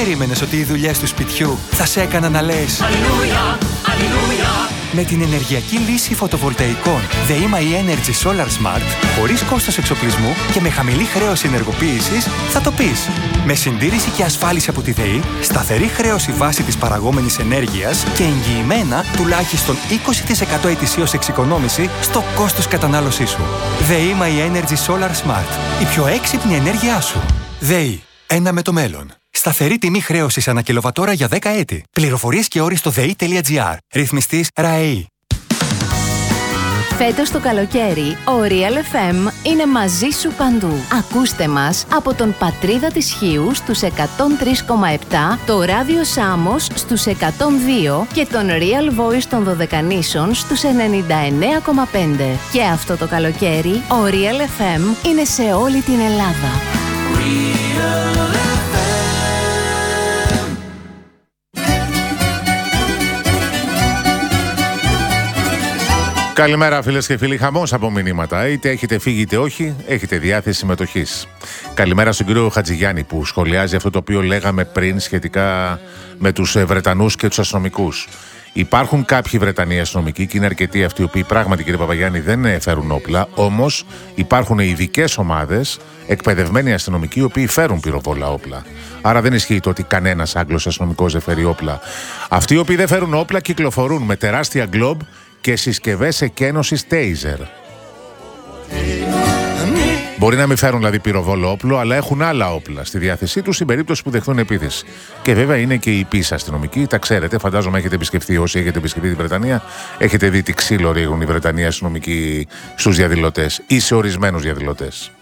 περίμενες ότι οι δουλειές του σπιτιού θα σε έκαναν να λες Αλληλούια, Αλληλούια? Με την ενεργειακή λύση φωτοβολταϊκών ΔΕΗ My Energy Solar Smart, χωρίς κόστος εξοπλισμού και με χαμηλή χρέωση ενεργοποίησης, θα το πεις. Με συντήρηση και ασφάλιση από τη ΔΕΗ, σταθερή χρέωση βάση της παραγόμενης ενέργειας και εγγυημένα τουλάχιστον 20% ετησίως εξοικονόμηση στο κόστος κατανάλωσής σου. ΔΕΗ My Energy Solar Smart. Η πιο έξυπνη ενέργειά σου. ΔΕΗ. Ένα με το μέλλον. Σταθερή τιμή χρέωσης ανά κιλοβατόρα για 10 έτη. Πληροφορίες και όροι στο ΔΕΗ.gr. Ρυθμιστής ΡΑΕΗ. Φέτος το καλοκαίρι, ο Real FM είναι μαζί σου παντού. Ακούστε μας από τον Πατρίδα της Χίου στους 103,7, το Ράδιο Σάμος στους 102 και τον Real Voice των Δωδεκανήσων στους 99,5. Και αυτό το καλοκαίρι, ο Real FM είναι σε όλη την Ελλάδα. Καλημέρα φίλες και φίλοι, χαμός από μηνύματα. Είτε έχετε φύγει είτε όχι, έχετε διάθεση συμμετοχής. Καλημέρα στον κύριο Χατζηγιάννη που σχολιάζει αυτό το οποίο λέγαμε πριν σχετικά με τους Βρετανούς και τους αστυνομικούς. Υπάρχουν κάποιοι Βρετανοί αστυνομικοί και είναι αρκετοί αυτοί οι οποίοι πράγματι, κύριε Παπαγιάννη, δεν φέρουν όπλα. Όμως υπάρχουν ειδικές ομάδες, εκπαιδευμένοι αστυνομικοί, οι οποίοι φέρουν πυροβόλα όπλα. Άρα δεν ισχύει το ότι κανένας Άγγλος αστυνομικός δεν φέρει όπλα. Αυτοί οι οποίοι δεν φέρουν όπλα κυκλοφορούν με τεράστια γκλόμπ και συσκευές εκένωσης Taser. Μπορεί να μην φέρουν δηλαδή πυροβόλο όπλο, αλλά έχουν άλλα όπλα στη διάθεσή τους στην περίπτωση που δεχθούν επίθεση. Και βέβαια είναι και οι πίσα αστυνομικοί, τα ξέρετε, φαντάζομαι έχετε επισκεφθεί, όσοι έχετε επισκεφθεί τη Βρετανία, έχετε δει τι ξύλο ρίχνουν οι Βρετανοί αστυνομικοί στους διαδηλωτές ή σε ορισμένους διαδηλωτές.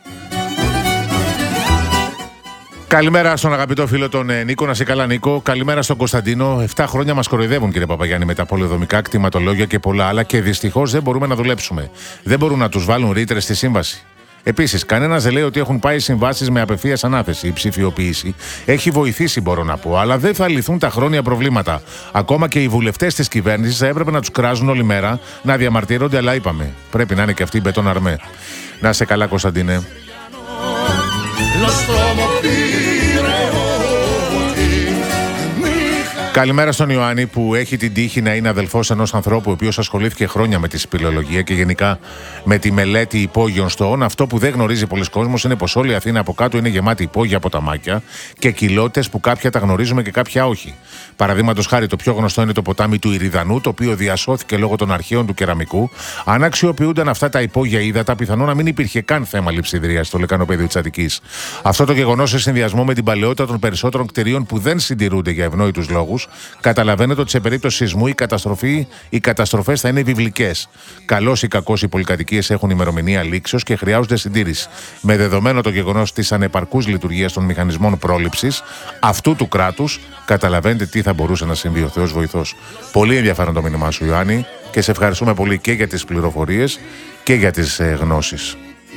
Καλημέρα στον αγαπητό φίλο τον Νίκο, να σε καλά Νίκο. Καλημέρα στον Κωνσταντίνο. 7 χρόνια μας κοροϊδεύουν, κύριε Παπαγιάννη, με τα πολεοδομικά κτηματολόγια και πολλά άλλα και δυστυχώς δεν μπορούμε να δουλέψουμε. Δεν μπορούν να τους βάλουν ρήτρες στη σύμβαση. Επίσης, κανένας δεν λέει ότι έχουν πάει συμβάσεις με απευθείας ανάθεση. Η ψηφιοποίηση έχει βοηθήσει, μπορώ να πω, αλλά δεν θα λυθούν τα χρόνια προβλήματα. Ακόμα και οι βουλευτές της κυβέρνησης θα έπρεπε να τους κράζουν όλη μέρα, να διαμαρτύρονται, αλλά είπαμε. Πρέπει να είναι και αυτοί μπετόν αρμέ. Να σε καλά, Κωνσταντίνε. Καλημέρα στον Ιωάννη που έχει την τύχη να είναι αδελφός ενός ανθρώπου ο οποίος ασχολήθηκε χρόνια με τη σπηλαιολογία και γενικά με τη μελέτη υπόγειων στοών. Αυτό που δεν γνωρίζει πολλοί κόσμος είναι πως όλη η Αθήνα από κάτω είναι γεμάτη υπόγεια ποταμάκια και κοιλώτες που κάποια τα γνωρίζουμε και κάποια όχι. Παραδείγματος χάρη, το πιο γνωστό είναι το ποτάμι του Ηριδανού, το οποίο διασώθηκε λόγω των αρχαίων του κεραμικού. Αν αξιοποιούνταν αυτά τα υπόγεια ύδατα, πιθανόν να μην υπήρχε καν θέμα λειψιδρίας στο λεκανοπέδιο της Αττικής. Αυτό το γεγονός σε συνδυασμό με την παλαιότητα των περισσότερων κτηρίων που δεν συντηρούνται για ευνόητους λόγους, καταλαβαίνετε ότι σε περίπτωση σεισμού οι καταστροφές θα είναι βιβλικές. Καλώς ή κακώς οι πολυκατοικίες έχουν ημερομηνία λήξεως και χρειάζονται συντήρηση. Με δεδομένο το γεγονός της ανεπαρκούς λειτουργίας των μηχανισμών πρόληψης αυτού του κράτους, καταλαβαίνετε τι θα μπορούσε να συμβεί. Ο Θεός βοηθός. Πολύ ενδιαφέρον το μήνυμά σου, Ιωάννη, και σε ευχαριστούμε πολύ και για τις πληροφορίες και για τις γνώσεις.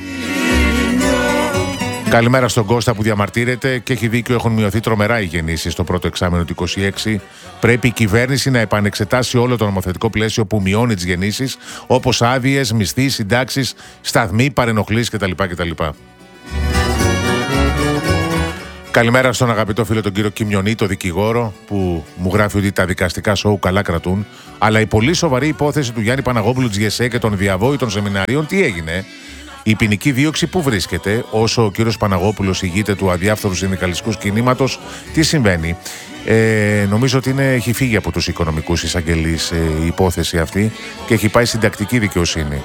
Καλημέρα στον Κώστα που διαμαρτύρεται και έχει δίκιο, έχουν μειωθεί τρομερά οι γεννήσεις στο πρώτο εξάμηνο του 2026. Πρέπει η κυβέρνηση να επανεξετάσει όλο το νομοθετικό πλαίσιο που μειώνει τις γεννήσεις, όπως άδειες, μισθοί, συντάξεις, σταθμοί, παρενοχλήσεις κτλ. Καλημέρα στον αγαπητό φίλο τον κύριο Κιμιονή, το δικηγόρο, που μου γράφει ότι τα δικαστικά σοου καλά κρατούν. Αλλά η πολύ σοβαρή υπόθεση του Γιάννη Παναγόπουλου της ΓΕΣΕ και των διαβόητων σεμιναρίων, τι έγινε? Η ποινική δίωξη που βρίσκεται, όσο ο κύριος Παναγόπουλος ηγείται του αδιάφθορου συνδικαλιστικού κινήματος, τι συμβαίνει? Νομίζω ότι έχει φύγει από τους οικονομικούς εισαγγελείς η υπόθεση αυτή και έχει πάει συντακτική δικαιοσύνη.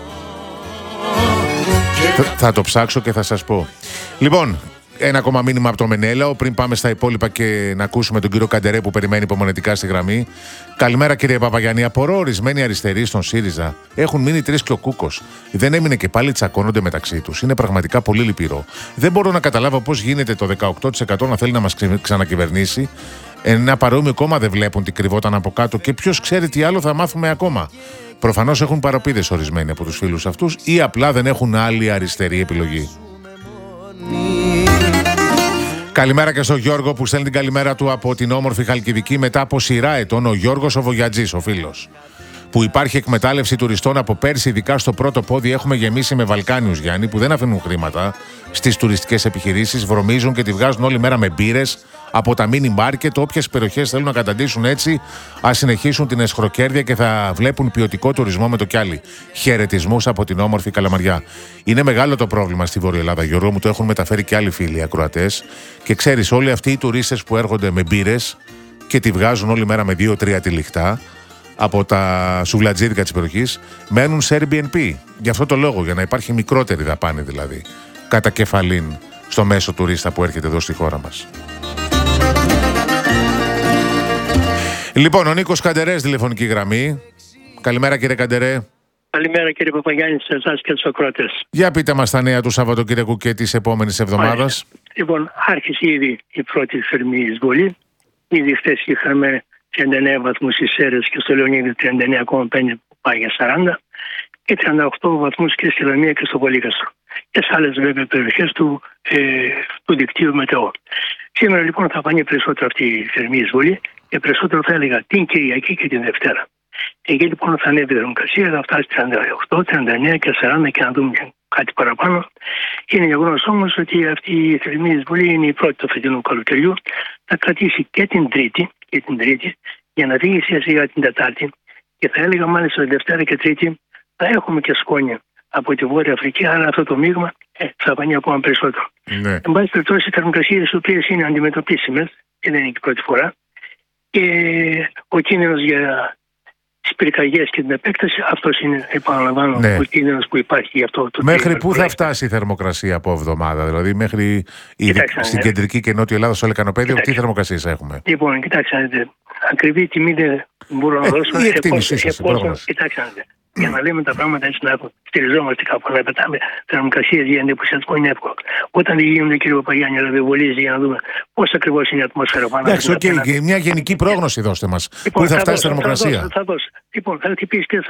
Θα το ψάξω και θα σας πω. Λοιπόν, ένα ακόμα μήνυμα από το Μενέλαο πριν πάμε στα υπόλοιπα και να ακούσουμε τον κύριο Καντερέ που περιμένει υπομονετικά στη γραμμή. Καλημέρα κύριε Παπαγιάννη. Απορώ ορισμένοι αριστεροί στον ΣΥΡΙΖΑ έχουν μείνει τρεις και ο Κούκος. Δεν έμεινε και πάλι, τσακώνονται μεταξύ τους. Είναι πραγματικά πολύ λυπηρό. Δεν μπορώ να καταλάβω πώς γίνεται το 18% να θέλει να μας ξανακυβερνήσει. Ένα παρόμοιο κόμμα δεν βλέπουν τι κρυβόταν από κάτω και ποιος ξέρει τι άλλο θα μάθουμε ακόμα. Προφανώς έχουν παροπίδες ορισμένοι από τους φίλους αυτούς ή απλά δεν έχουν άλλη αριστερή επιλογή. Καλημέρα και στον Γιώργο που στέλνει την καλημέρα του από την όμορφη Χαλκιδική μετά από σειρά ετών. Ο Γιώργος ο Βογιατζής, ο φίλος. Που υπάρχει εκμετάλλευση τουριστών από πέρσι, ειδικά στο πρώτο πόδι. Έχουμε γεμίσει με Βαλκάνιους, Γιάννη, που δεν αφήνουν χρήματα στις τουριστικές επιχειρήσεις, βρωμίζουν και τη βγάζουν όλη μέρα με μπύρες, από τα mini market. Όποιες περιοχές θέλουν να καταντήσουν έτσι, ας συνεχίσουν την εσχροκέρδεια και θα βλέπουν ποιοτικό τουρισμό με το κι άλλοι. Χαιρετισμούς από την όμορφη Καλαμαριά. Είναι μεγάλο το πρόβλημα στη Βόρεια Ελλάδα, Γιώργο μου, το έχουν μεταφέρει και άλλοι φίλοι ακροατές. Και ξέρεις, όλοι αυτοί οι τουρίστες που έρχονται με μπύρες και τη βγάζουν όλη μέρα με 2-3 τυλιχτά από τα σουβλατζίδικα της περιοχής, μένουν σε Airbnb. Γι' αυτό το λόγο, για να υπάρχει μικρότερη δαπάνη δηλαδή, κατά κεφαλήν στο μέσο τουρίστα που έρχεται εδώ στη χώρα μας. Λοιπόν, ο Νίκος Καντερές, τηλεφωνική γραμμή. Καλημέρα κύριε Καντερέ. Καλημέρα κύριε Παπαγιάννη, σε εσάς και τους ακροατές. Για πείτε μας τα νέα του Σαββατοκύριακου και της επόμενης εβδομάδας. Λοιπόν, άρχισε ήδη η πρώτη θερμή εισβολή. Ήδη χθες είχαμε 39 βαθμούς στις Σέρρες και στο Λεωνίδη 39,5 που πάει για 40 και 38 βαθμούς και στη Λαμία και στο Πολύκαστρο. Και σε άλλες βέβαια περιοχές του δικτύου μετεό. Σήμερα λοιπόν θα φανεί περισσότερο αυτή η θερμή εισβολή και περισσότερο θα έλεγα την Κυριακή και την Δευτέρα. Εκεί λοιπόν θα ανέβει η θερμοκρασία, θα φτάσει 38, 39 και 40 και να δούμε κάτι παραπάνω. Είναι γεγονός όμως ότι αυτή η θερμή εισβολή είναι η πρώτη του φετινού καλοκαιριού. Θα κρατήσει και την Τρίτη για να βγει σιγά σιγά την Τετάρτη. Και θα έλεγα μάλιστα Δευτέρα και Τρίτη θα έχουμε και σκόνια από τη Βόρεια Αφρική, άρα αυτό το μείγμα θα φανεί ακόμα περισσότερο. Ναι. Εν πάση περιπτώσει, οι θερμοκρασίες οι οποίες είναι αντιμετωπίσιμες και δεν είναι και πρώτη φορά. Και ο κίνδυνος για τις πυρκαγιές και την επέκταση, αυτός είναι, επαναλαμβάνω, ναι, ο κίνδυνος που υπάρχει γι' αυτό. Μέχρι πού θα φτάσει η θερμοκρασία από εβδομάδα, δηλαδή μέχρι στην κεντρική και νότια Ελλάδα, στο Λεκανοπέδιο, τι θερμοκρασίες έχουμε? Λοιπόν, κοιτάξτε, ακριβή τιμή δεν μπορώ να δώσω. Η εκτίμησή σας, κοιτάξτε, για να λέμε τα πράγματα έτσι, να στηριζόμαστε κάπου, να πετάμε θερμοκρασίες για εντυπωσιασμό είναι εύκολο. Όταν δεν γίνονται, κύριε Παπαγιάννη, αλλά δεν βολίζει για να δούμε πώς ακριβώς είναι η ατμόσφαιρα πάνω. Εντάξει, μια γενική πρόγνωση δώστε μας. Πού θα φτάσει η θερμοκρασία? Θα δώσω. Λοιπόν, θα χτυπήσει και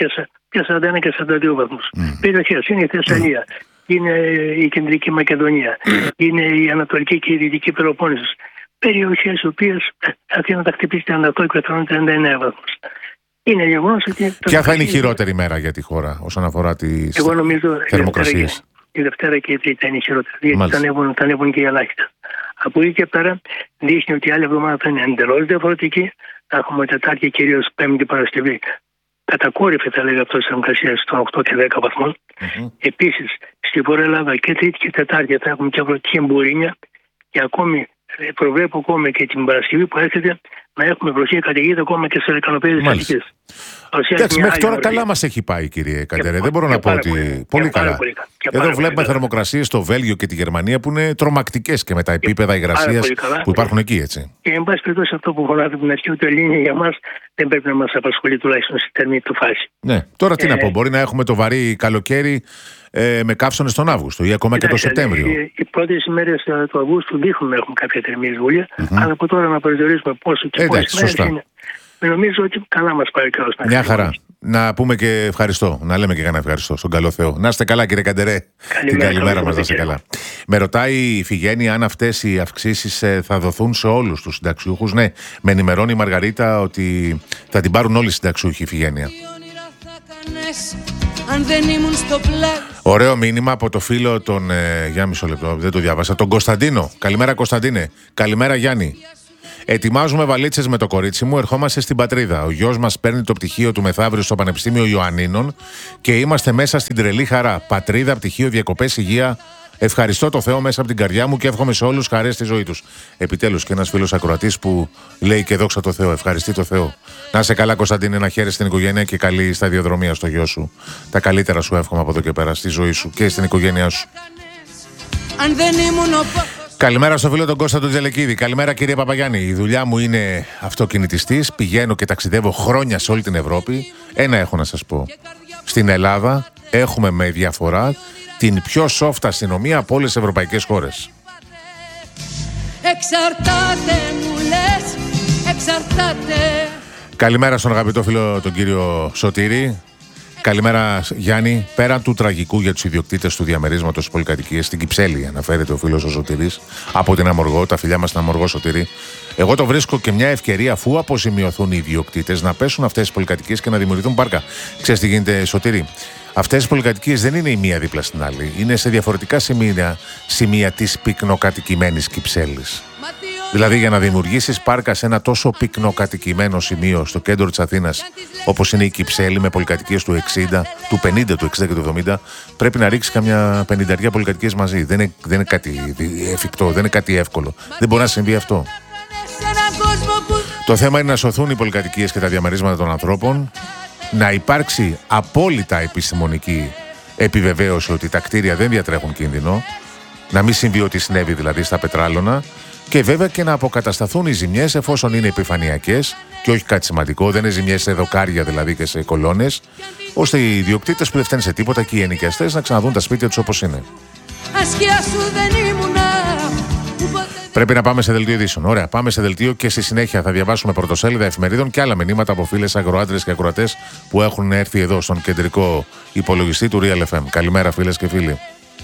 41 και 42 βαθμούς. Περιοχές είναι η Θεσσαλία, είναι η Κεντρική Μακεδονία, είναι η Ανατολική και η Δυτική Πελοπόννησος. Περιοχές οι οποίες θα να τα χτυπήσει 38 και 39 βαθμούς. Είναι γεγονός ότι. Ποια θα είναι η χειρότερη μέρα για τη χώρα όσον αφορά τις θερμοκρασίες? Η Δευτέρα και η Τρίτη είναι η χειρότερη. Γιατί θα ανέβουν και οι ελάχιστα. Από εκεί και πέρα δείχνει ότι η άλλη εβδομάδα θα είναι εντελώς διαφορετική. Θα έχουμε Τετάρτη, κυρίως Πέμπτη, Παρασκευή. Κατακόρυφη θα λέγαμε αυτό τη θερμοκρασία των 8 και 10 βαθμών. Επίσης στη Βόρεια Ελλάδα και Τρίτη και Τετάρτη θα έχουμε και βροχή μπουρίνια και ακόμη. Προβλέπω ακόμα και την Παρασκευή που έρχεται να έχουμε βροχή καταιγίδα ακόμα και σε Λεκανοπέδιο της Αττικής. Εντάξει, μέχρι τώρα καλά μας έχει πάει, κύριε Καντερέ. Δεν μπορώ να πω ότι. Πολύ καλά. Εδώ βλέπουμε θερμοκρασίες στο Βέλγιο και τη Γερμανία που είναι τρομακτικές και με τα επίπεδα υγρασίας που υπάρχουν εκεί, έτσι. Και εν πάση περιπτώσει αυτό που φωνάζουμε από την αρχή, ούτε Ελληνία για μας δεν πρέπει να μας απασχολεί τουλάχιστον στη θερμή του φάση. Ναι, τώρα τι να πω, μπορεί να έχουμε το βαρύ καλοκαίρι με καύσονες τον Αύγουστο ή ακόμα και τον Σεπτέμβριο. Οι πρώτες ημέρες του Αυγούστου δείχνουν να έχουν κάποια θερμή εισβολή, αλλά από τώρα να προσδιορίσουμε πόσο και πόσες μέρες είναι. Νομίζω ότι καλά μας πάει ο καιρός. Μια χαρά. Να πούμε και ευχαριστώ. Να λέμε και κανένα ευχαριστώ στον καλό Θεό. Να είστε καλά, κύριε Καντερέ. Την καλημέρα μας, να είστε καλά. Με ρωτάει η Φιγένεια αν αυτές οι αυξήσεις θα δοθούν σε όλους τους συνταξιούχους. Ναι, με ενημερώνει η Μαργαρίτα ότι θα την πάρουν όλοι οι συνταξιούχοι, η Φιγένεια. Αν δεν ήμουν στο πλάι. Ωραίο μήνυμα από το φίλο τον. Για μισό λεπτό, δεν το διάβασα. Τον Κωνσταντίνο. Καλημέρα, Κωνσταντίνε. Καλημέρα, Γιάννη. Ετοιμάζουμε βαλίτσες με το κορίτσι μου, ερχόμαστε στην πατρίδα. Ο γιος μας παίρνει το πτυχίο του μεθαύριο στο Πανεπιστήμιο Ιωαννίνων και είμαστε μέσα στην τρελή χαρά. Πατρίδα, πτυχίο, διακοπές, υγεία. Ευχαριστώ το Θεό μέσα από την καρδιά μου και εύχομαι σε όλους χαρές στη ζωή τους. Επιτέλους και ένας φίλος ακροατής που λέει και δόξα τω Θεώ. Ευχαριστεί το Θεό. Να είσαι καλά, Κωνσταντίνε, να χαίρεσαι στην οικογένεια και καλή σταδιοδρομία στο γιο σου. Τα καλύτερα σου εύχομαι από εδώ και πέρα στη ζωή σου και στην οικογένειά σου. Αν δεν ήμουν Καλημέρα στο φίλο τον Κώστα τον Τζελεκίδη. Καλημέρα, κύριε Παπαγιάννη. Η δουλειά μου είναι αυτοκινητιστής. Πηγαίνω και ταξιδεύω χρόνια σε όλη την Ευρώπη. Ένα έχω να σας πω. Στην Ελλάδα έχουμε με διαφορά την πιο soft αστυνομία από όλες τις ευρωπαϊκές χώρες. Εξαρτάται, μου λες, εξαρτάται. Καλημέρα στον αγαπητό φίλο τον κύριο Σωτήρη. Καλημέρα, Γιάννη. Πέραν του τραγικού για τους ιδιοκτήτες του διαμερίσματος της πολυκατοικίας στην Κυψέλη, αναφέρεται ο φίλος ο Σωτήρης από την Αμοργό, τα φιλιά μας στην Αμοργό, Σωτήρη. Εγώ το βρίσκω και μια ευκαιρία, αφού αποζημιωθούν οι ιδιοκτήτες, να πέσουν αυτές τις πολυκατοικίες και να δημιουργηθούν πάρκα. Ξέρεις τι γίνεται, Σωτήρη? Αυτές οι πολυκατοικίες δεν είναι η μία δίπλα στην άλλη. Είναι σε διαφορετικά σημεία της πυκνοκατοικημένης Κυψέλης. Δηλαδή, για να δημιουργήσεις πάρκα σε ένα τόσο πυκνοκατοικημένο σημείο στο κέντρο της Αθήνας, όπως είναι η Κυψέλη με πολυκατοικίες του 60, του 50, του 60 και του 70, πρέπει να ρίξεις καμιά 50 πολυκατοικίες μαζί. Δεν είναι κάτι εφικτό, δεν είναι κάτι εύκολο. Δεν μπορεί να συμβεί αυτό. Το θέμα είναι να σωθούν οι πολυκατοικίες και τα διαμερίσματα των ανθρώπων, να υπάρξει απόλυτα επιστημονική επιβεβαίωση ότι τα κτίρια δεν διατρέχουν κίνδυνο, να μην συμβεί ό,τι συνέβη δηλαδή στα πετράλωνα, και βέβαια και να αποκατασταθούν οι ζημιές εφόσον είναι επιφανειακές και όχι κάτι σημαντικό, δεν είναι ζημιές σε δοκάρια δηλαδή και σε κολόνες, ώστε οι ιδιοκτήτες που δεν φταίνουν σε τίποτα και οι ενοικιαστές να ξαναδούν τα σπίτια τους όπως είναι. Πρέπει να πάμε σε δελτίο ειδήσεων. Ωραία, πάμε σε δελτίο και στη συνέχεια θα διαβάσουμε πρωτοσέλιδα εφημερίδων και άλλα μηνύματα από φίλες αγροάντρες και ακροατές που έχουν έρθει εδώ στον κεντρικό υπολογιστή του Real FM. Καλημέρα, φίλες και φίλοι.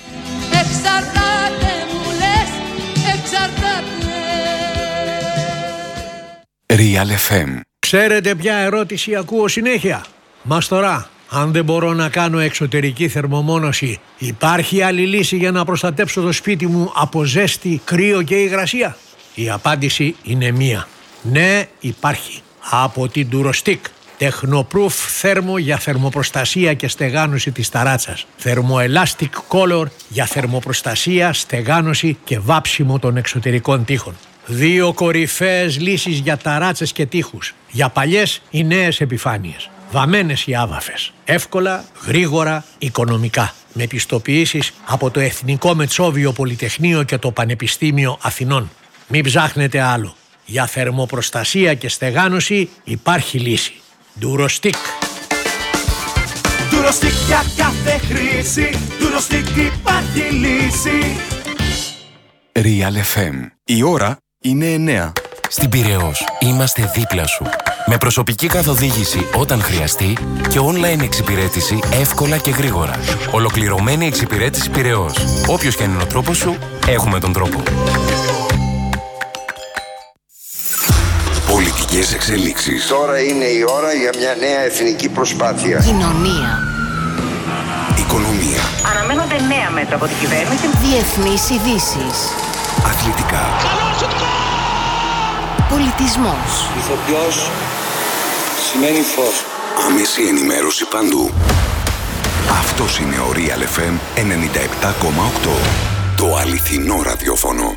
Real FM. Ξέρετε ποια ερώτηση ακούω συνέχεια? Μαστορά, αν δεν μπορώ να κάνω εξωτερική θερμομόνωση, υπάρχει άλλη λύση για να προστατέψω το σπίτι μου από ζέστη, κρύο και υγρασία? Η απάντηση είναι μία. Ναι, υπάρχει. Από την Durostick. Technoproof θέρμο για θερμοπροστασία και στεγάνωση της ταράτσας. Thermoelastic Color για θερμοπροστασία, στεγάνωση και βάψιμο των εξωτερικών τοίχων. 2 κορυφαίες λύσεις για ταράτσες και τοίχους. Για παλιές ή νέες επιφάνειες. Βαμμένες ή άβαφες. Εύκολα, γρήγορα, οικονομικά. Με πιστοποιήσεις από το Εθνικό Μετσόβιο Πολυτεχνείο και το Πανεπιστήμιο Αθηνών. Μην ψάχνετε άλλο. Για θερμοπροστασία και στεγάνωση υπάρχει λύση. Durostick. Durostick για κάθε χρήση. Durostick υπάρχει λύση. Real FM. Η ώρα είναι 9. Στην Πειραιώς είμαστε δίπλα σου. Με προσωπική καθοδήγηση όταν χρειαστεί και online εξυπηρέτηση εύκολα και γρήγορα. Ολοκληρωμένη εξυπηρέτηση Πειραιώς. Όποιος και είναι ο τρόπος σου, έχουμε τον τρόπο. Πολιτικές εξελίξεις. Τώρα είναι η ώρα για μια νέα εθνική προσπάθεια. Κοινωνία. Οικονομία. Αναμένονται νέα μέτρα από την κυβέρνηση. Διεθνείς ειδήσεις. Αθλητικά. Πολιτισμός. Ηθοποιός σημαίνει φως. Άμεση ενημέρωση παντού. Αυτός είναι ο Real FM 97,8. Το αληθινό ραδιόφωνο.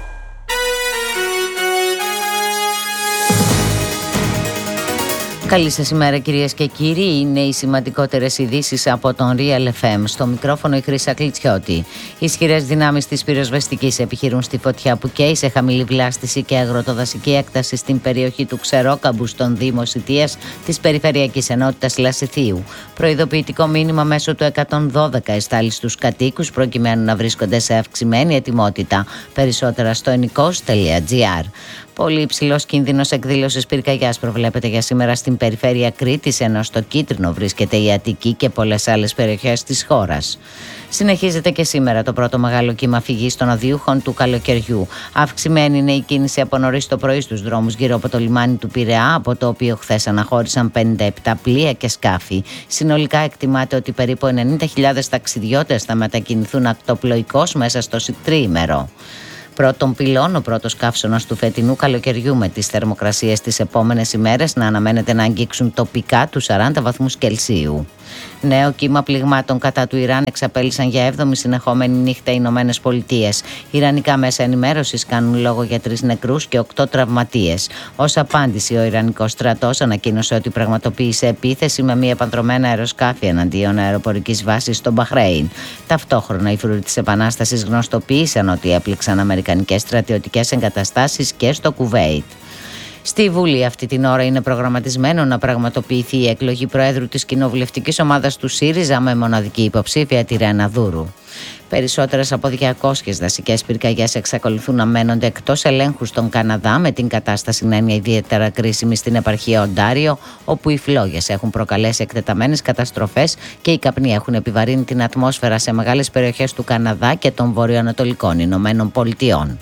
Καλή σας ημέρα, κυρίες και κύριοι. Είναι οι σημαντικότερες ειδήσεις από τον Real FM. Στο μικρόφωνο η Χρύσα Κλιτσιώτη. Ισχυρές δυνάμεις της πυροσβεστικής επιχειρούν στη φωτιά που καίει σε χαμηλή βλάστηση και αγροτοδασική έκταση στην περιοχή του Ξερόκαμπου στον Δήμο Σιτίας της Περιφερειακής Ενότητας Λασιθίου. Προειδοποιητικό μήνυμα μέσω του 112 εστάλει στους κατοίκους προκειμένου να βρίσκονται σε αυξημένη ετοιμότητα. Περισσότερα στο ενικός.gr. Πολύ υψηλός κίνδυνος εκδήλωσης πυρκαγιάς προβλέπεται για σήμερα στην περιφέρεια Κρήτης, ενώ στο κίτρινο βρίσκεται η Αττική και πολλές άλλες περιοχές της χώρας. Συνεχίζεται και σήμερα το πρώτο μεγάλο κύμα φυγής των οδείουχων του καλοκαιριού. Αυξημένη είναι η κίνηση από νωρίς το πρωί στους δρόμους γύρω από το λιμάνι του Πειραιά, από το οποίο χθες αναχώρησαν 57 πλοία και σκάφη. Συνολικά εκτιμάται ότι περίπου 90.000 ταξιδιώτες θα μετακινηθούν ακτοπλοϊκώς μέσα στο τριήμερο. Πρώτον πυλών, ο πρώτος καύσωνας του φετινού καλοκαιριού, με τις θερμοκρασίες τις επόμενες ημέρες να αναμένεται να αγγίξουν τοπικά τους 40 βαθμούς Κελσίου. Νέο κύμα πληγμάτων κατά του Ιράν εξαπέλυσαν για 7η συνεχόμενη νύχτα οι Ηνωμένες Πολιτείες. Ιρανικά μέσα ενημέρωσης κάνουν λόγο για 3 νεκρούς και 8 τραυματίες. Ως απάντηση, ο Ιρανικός στρατός ανακοίνωσε ότι πραγματοποίησε επίθεση με μη επανδρομένα αεροσκάφη εναντίον αεροπορικής βάσης στο Μπαχρέιν. Ταυτόχρονα, οι φρουροί της Επανάστασης γνωστοποίησαν ότι έπληξαν αμερικανικές στρατιωτικές εγκαταστάσεις και στο Κουβέιτ. Στη Βουλή αυτή την ώρα είναι προγραμματισμένο να πραγματοποιηθεί η εκλογή Προέδρου της κοινοβουλευτικής ομάδας του ΣΥΡΙΖΑ με μοναδική υποψήφια τη Ρένα Δούρου. Περισσότερες από 200 δασικές πυρκαγιές εξακολουθούν να μένονται εκτός ελέγχου στον Καναδά, με την κατάσταση να είναι ιδιαίτερα κρίσιμη στην επαρχία Οντάριο, όπου οι φλόγες έχουν προκαλέσει εκτεταμένες καταστροφές και οι καπνοί έχουν επιβαρύνει την ατμόσφαιρα σε μεγάλες περιοχές του Καναδά και των βορειοανατολικών Ηνωμένων Πολιτειών.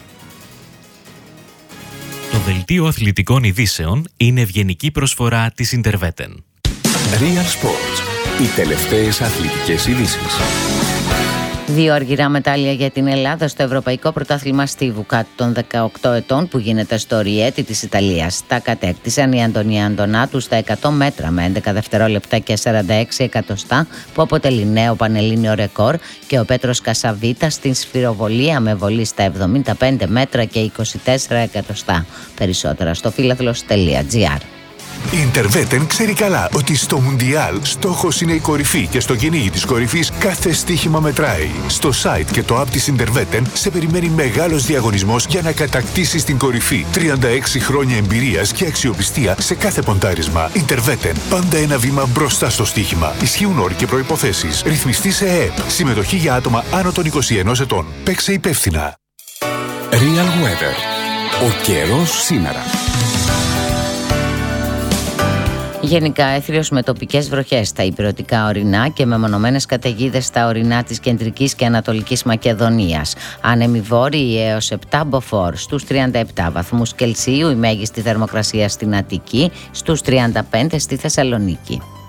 Το δελτίο αθλητικών ειδήσεων είναι ευγενική προσφορά της Interveten. Real Sports. Οι τελευταίες αθλητικές ειδήσεις. 2 αργυρά μετάλλια για την Ελλάδα στο Ευρωπαϊκό Πρωτάθλημα Στίβου κάτω των 18 ετών που γίνεται στο Ριέτι της Ιταλίας. Τα κατέκτησαν η Αντωνία Αντωνάτου στα 100 μέτρα με 11 δευτερόλεπτα και 46 εκατοστά που αποτελεί νέο πανελλήνιο ρεκόρ και ο Πέτρος Κασαβίτας στην σφυροβολία με βολή στα 75 μέτρα και 24 εκατοστά. Περισσότερα στο φίλαθλος.gr. Η Interveten ξέρει καλά ότι στο Μουντιάλ στόχος είναι η κορυφή και στο κυνήγι της κορυφής κάθε στοίχημα μετράει. Στο site και το app της Interveten σε περιμένει μεγάλος διαγωνισμός για να κατακτήσεις την κορυφή. 36 χρόνια εμπειρίας και αξιοπιστία σε κάθε ποντάρισμα. Interveten, πάντα ένα βήμα μπροστά στο στοίχημα. Ισχύουν όροι και προϋποθέσεις. Ρυθμιστή σε ΕΕΠ. Συμμετοχή για άτομα άνω των 21 ετών. Παίξε υπεύθυνα. Real Weather. Ο καιρός σήμερα. Γενικά έθριος με τοπικές βροχές στα ηπειρωτικά ορεινά και με μονομένες καταιγίδες στα ορεινά της κεντρικής και ανατολικής Μακεδονίας. Άνεμοι βόρειοι έως 7 μποφόρ στους 37 βαθμούς Κελσίου, η μέγιστη θερμοκρασία στην Αττική, στους 35 στη Θεσσαλονίκη.